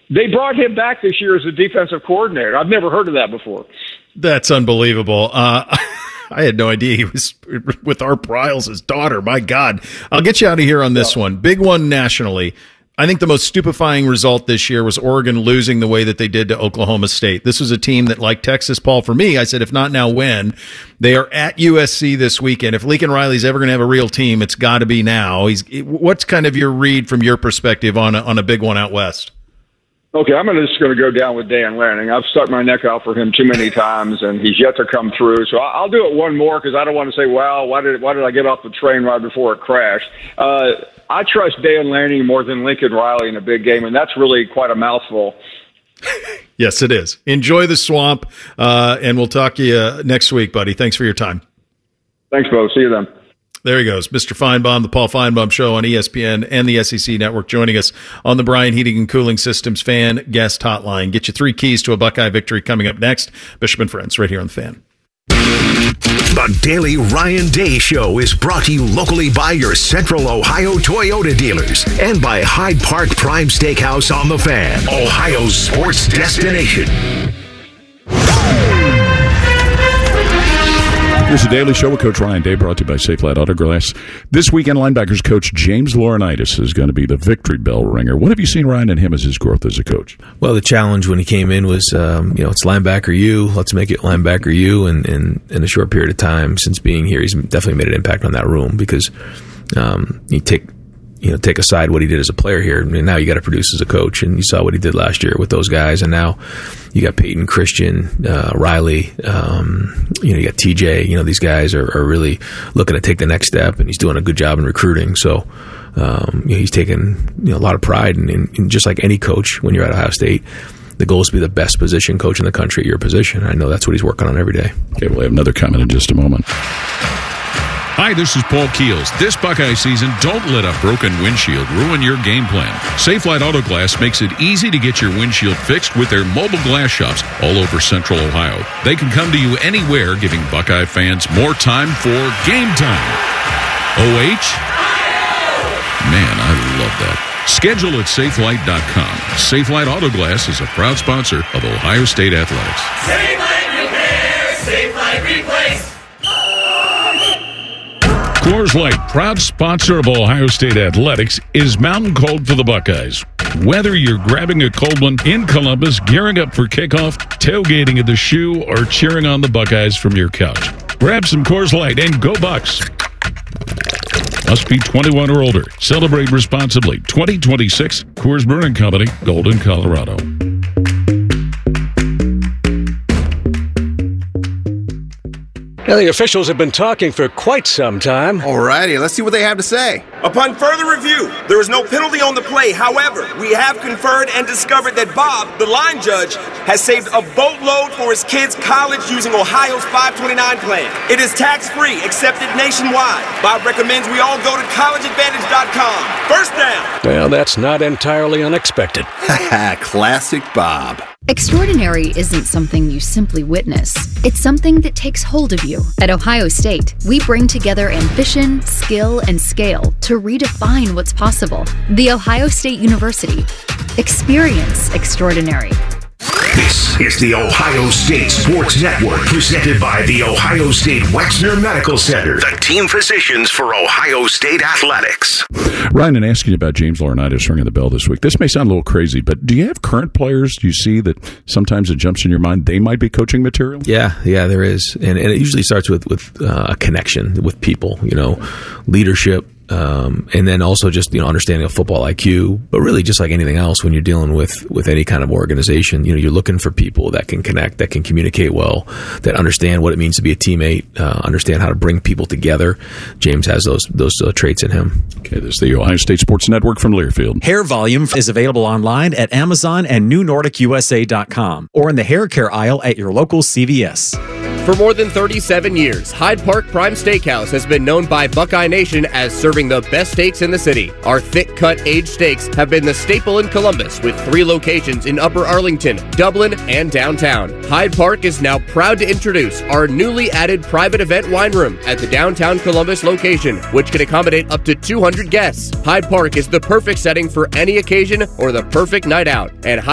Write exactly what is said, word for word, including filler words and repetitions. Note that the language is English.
They brought him back this year as a defensive coordinator. I've never heard of that before. That's unbelievable. Uh, I had no idea he was with Art Briles' daughter. My God. I'll get you out of here on this yeah. one. Big one nationally. I think the most stupefying result this year was Oregon losing the way that they did to Oklahoma State. This was a team that, like Texas, Paul, for me, I said, if not now, when? They are at U S C this weekend. If Lincoln Riley's ever going to have a real team, it's got to be now. He's. What's kind of your read from your perspective on a, on a big one out west? Okay, I'm just going to go down with Dan Lanning. I've stuck my neck out for him too many times, and he's yet to come through. So I'll do it one more because I don't want to say, well, why did why did I get off the train right before it crashed? Uh, I trust Dan Lanning more than Lincoln Riley in a big game, and that's really quite a mouthful. Yes, it is. Enjoy the swamp, uh, and we'll talk to you uh, next week, buddy. Thanks for your time. Thanks, Bo. See you then. There he goes, Mister Feinbaum, the Paul Feinbaum Show on E S P N and the S E C Network, joining us on the Bryan Heating and Cooling Systems Fan Guest Hotline. Get you three keys to a Buckeye victory coming up next. Bishop and Friends, right here on the Fan. The Daily Ryan Day Show is brought to you locally by your Central Ohio Toyota dealers and by Hyde Park Prime Steakhouse on the Fan, Ohio's sports destination. Here's the Daily Show with Coach Ryan Day, brought to you by Safelite Auto Glass. This weekend, linebackers coach James Laurinaitis is going to be the victory bell ringer. What have you seen, Ryan, in him as his growth as a coach? Well, the challenge when he came in was, um, you know, it's linebacker you. Let's make it linebacker you. And, and in a short period of time since being here, he's definitely made an impact on that room because um, you take you know take aside what he did as a player here, and now you got to produce as a coach. And you saw what he did last year with those guys, and now you got Peyton, Christian, uh, Riley, um, you know, you got T J. You know, these guys are, are really looking to take the next step, and he's doing a good job in recruiting. So um, you know, he's taken you know, a lot of pride, in, in, in just like any coach when you're at Ohio State, the goal is to be the best position coach in the country at your position. I know that's what he's working on every day. Okay, we'll have another comment in just a moment. Hi, this is Paul Keels. This Buckeye season, don't let a broken windshield ruin your game plan. Safelite Auto Glass makes it easy to get your windshield fixed with their mobile glass shops all over Central Ohio. They can come to you anywhere, giving Buckeye fans more time for game time. O H? Man, I love that. Schedule at safelite dot com. Safelite Auto Glass is a proud sponsor of Ohio State Athletics. Safelite Repair, Safelite Replace. Coors Light, proud sponsor of Ohio State Athletics, is mountain cold for the Buckeyes. Whether you're grabbing a cold one in Columbus, gearing up for kickoff, tailgating at the Shoe, or cheering on the Buckeyes from your couch, grab some Coors Light and go Bucks. Must be twenty-one or older. Celebrate responsibly. twenty twenty-six, Coors Brewing Company, Golden, Colorado. Now, the officials have been talking for quite some time. All righty, let's see what they have to say. Upon further review, there is no penalty on the play. However, we have conferred and discovered that Bob, the line judge, has saved a boatload for his kids' college using Ohio's five twenty-nine plan. It is tax-free, accepted nationwide. Bob recommends we all go to college advantage dot com. First down. Well, that's not entirely unexpected. Classic Bob. Extraordinary isn't something you simply witness. It's something that takes hold of you. At Ohio State, we bring together ambition, skill, and scale to redefine what's possible. The Ohio State University. Experience extraordinary. This is the Ohio State Sports Network, presented by the Ohio State Wexner Medical Center, the team physicians for Ohio State Athletics. Ryan, in asking you about James Laurinaitis ringing the bell this week, this may sound a little crazy, but do you have current players do you see that sometimes it jumps in your mind they might be coaching material? Yeah, yeah, there is. And, and it usually starts with, with uh, a connection with people, you know, leadership. Um, and then also just, you know, understanding of football I Q, but really just like anything else when you're dealing with, with any kind of organization, you know, you're looking for people that can connect, that can communicate well, that understand what it means to be a teammate, uh, understand how to bring people together. James has those, those uh, traits in him. Okay, this is the Ohio State Sports Network from Learfield. Hair Volume is available online at Amazon and new nordic u s a dot com or in the hair care aisle at your local C V S. For more than thirty-seven years, Hyde Park Prime Steakhouse has been known by Buckeye Nation as serving the best steaks in the city. Our thick-cut aged steaks have been the staple in Columbus, with three locations in Upper Arlington, Dublin, and downtown. Hyde Park is now proud to introduce our newly added private event wine room at the downtown Columbus location, which can accommodate up to two hundred guests. Hyde Park is the perfect setting for any occasion or the perfect night out. And